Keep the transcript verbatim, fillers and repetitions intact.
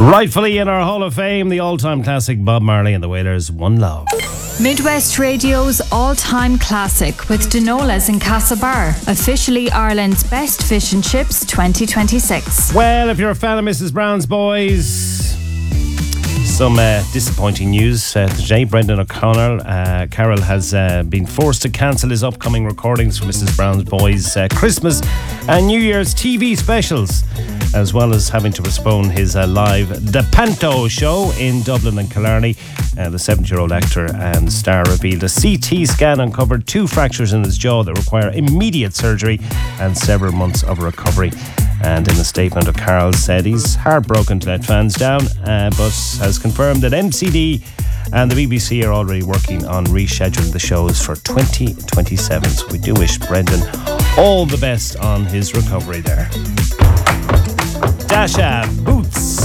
Rightfully in our Hall of Fame, the all-time classic Bob Marley and the Wailers, One Love. Midwest Radio's all-time classic with Dinolas in Castlebar, officially Ireland's best fish and chips twenty twenty-six. Well, if you're a fan of Missus Brown's Boys, some uh, disappointing news uh, today. Brendan O'Connell, uh, Carroll has uh, been forced to cancel his upcoming recordings for Missus Brown's Boys uh, Christmas and New Year's T V specials, as well as having to postpone his uh, live The Panto show in Dublin and Killarney. Uh, the seventy-year-old actor and star revealed a C T scan uncovered two fractures in his jaw that require immediate surgery and several months of recovery. And in a statement, O'Carroll said he's heartbroken to let fans down, uh, but has confirmed that M C D and the B B C are already working on rescheduling the shows for twenty twenty-seven. So we do wish Brendan all the best on his recovery there. Dasha